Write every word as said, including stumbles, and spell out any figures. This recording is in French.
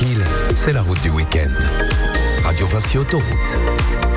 tranquille, c'est la route du week-end. Radio Vinci Autoroute.